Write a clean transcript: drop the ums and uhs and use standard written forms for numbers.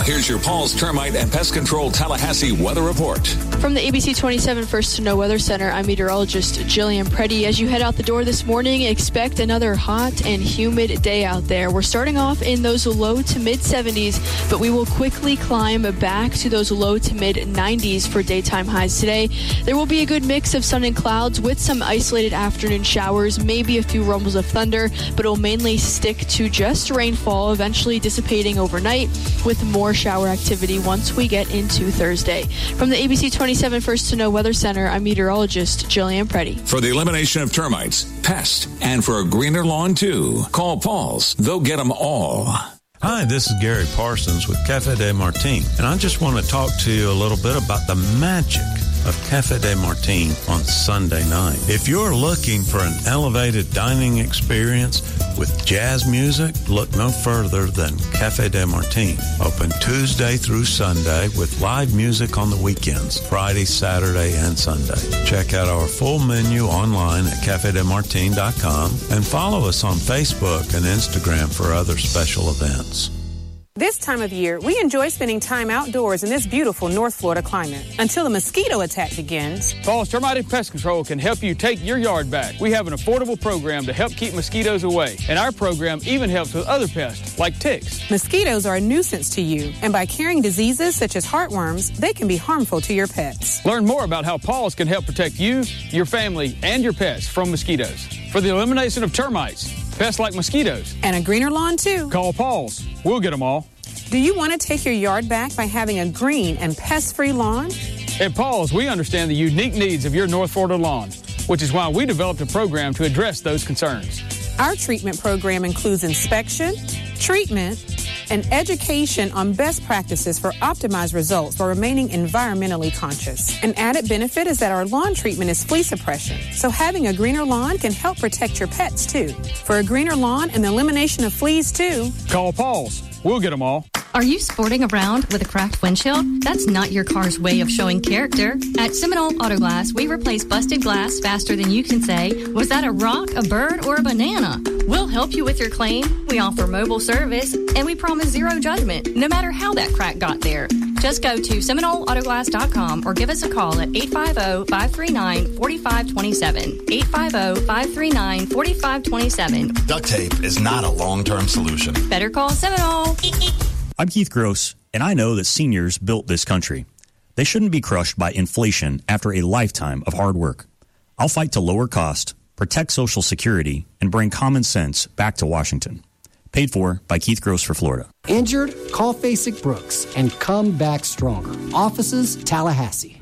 here's your Paul's Termite and Pest Control Tallahassee weather report. From the ABC 27 First to Know Weather Center, I'm meteorologist Jillian Preddy. As you head out the door this morning, expect another hot and humid day out there. We're starting off in those low to mid 70s, but we will quickly climb back to those low to mid 90s for daytime highs today. There will be a good mix of sun and clouds with some isolated afternoon showers, maybe a few rumbles of thunder, but it will mainly stick to just rainfall, eventually dissipating overnight with more shower activity once we get into Thursday. From the ABC 27 First to Know Weather Center, I'm meteorologist Jillian Preddy. For the elimination of termites, pests, and for a greener lawn too, call Paul's. They'll get them all. Hi, this is Gary Parsons with Cafe de Martin, and I just want to talk to you a little bit about the magic of Cafe de Martin on Sunday night. If you're looking for an elevated dining experience with jazz music, look no further than Cafe de Martin. Open Tuesday through Sunday with live music on the weekends, Friday, Saturday, and Sunday. Check out our full menu online at cafedemartin.com and follow us on Facebook and Instagram for other special events. This time of year, we enjoy spending time outdoors in this beautiful North Florida climate until the mosquito attack begins. Paul's Termite and Pest Control can help you take your yard back. We have an affordable program to help keep mosquitoes away, and our program even helps with other pests like ticks. Mosquitoes are a nuisance to you, and by carrying diseases such as heartworms, they can be harmful to your pets. Learn more about how Paul's can help protect you, your family, and your pets from mosquitoes. For the elimination of termites, pests like mosquitoes, and a greener lawn too, call Paul's. We'll get them all. Do you want to take your yard back by having a green and pest-free lawn? At Paul's, we understand the unique needs of your North Florida lawn, which is why we developed a program to address those concerns. Our treatment program includes inspection, treatment, and education on best practices for optimized results while remaining environmentally conscious. An added benefit is that our lawn treatment is flea suppression, so having a greener lawn can help protect your pets too. For a greener lawn and the elimination of fleas too, call Paul's. We'll get them all. Are you sporting around with a cracked windshield? That's not your car's way of showing character. At Seminole Auto Glass, we replace busted glass faster than you can say, was that a rock, a bird, or a banana? We'll help you with your claim. We offer mobile service, and we promise zero judgment, no matter how that crack got there. Just go to SeminoleAutoglass.com or give us a call at 850-539-4527. 850-539-4527. Duct tape is not a long-term solution. Better call Seminole. I'm Keith Gross, and I know that seniors built this country. They shouldn't be crushed by inflation after a lifetime of hard work. I'll fight to lower cost, protect Social Security, and bring common sense back to Washington. Paid for by Keith Gross for Florida. Injured? Call Fasig Brooks and come back stronger. Offices, Tallahassee.